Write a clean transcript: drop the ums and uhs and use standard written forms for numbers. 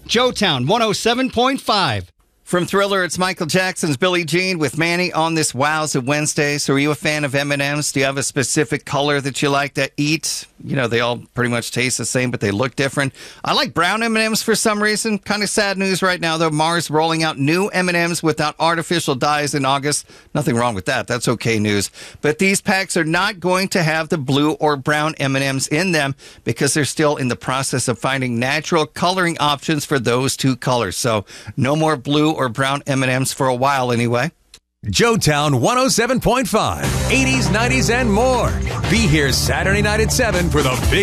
Joetown 107.5. From Thriller, it's Michael Jackson's Billie Jean with Manny on this Wowza Wednesday. So are you a fan of M&M's? Do you have a specific color that you like to eat? You know, they all pretty much taste the same, but they look different. I like brown M&M's for some reason. Kind of sad news right now, though. Mars rolling out new M&M's without artificial dyes in August. Nothing wrong with that. That's okay news. But these packs are not going to have the blue or brown M&M's in them because they're still in the process of finding natural coloring options for those two colors. So no more blue or brown M&M's for a while anyway. Joetown 107.5, 80s, 90s, and more. Be here Saturday night at 7 for the big